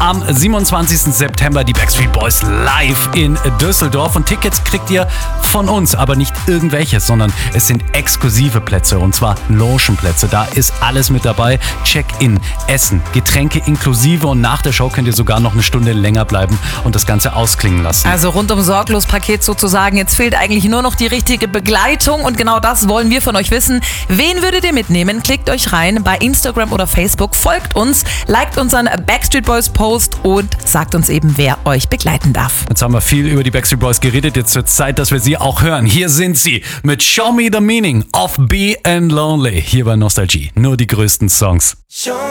Am 27. September die Backstreet Boys live in Düsseldorf. Und Tickets kriegt ihr von uns, aber nicht irgendwelche, sondern es sind exklusive Plätze, und zwar Logenplätze. Da ist alles mit dabei. Check-in, Essen, Getränke inklusive, und nach der Show könnt ihr sogar noch eine Stunde länger bleiben und das Ganze ausklingen lassen. Also rundum sorglos Paket sozusagen. Jetzt fehlt eigentlich nur noch die richtige Begleitung, und genau das wollen wir von euch wissen. Wen würdet ihr mitnehmen? Klickt euch rein bei Instagram oder Facebook, folgt uns, liked unseren Backstreet Boys Post und sagt uns eben, wer euch begleiten darf. Jetzt haben wir viel über die Backstreet Boys geredet. Jetzt wird es Zeit, dass wir sie auch hören. Hier sind sie mit Show Me the Meaning of Being Lonely. Hier bei Nostalgie. Nur die größten Songs.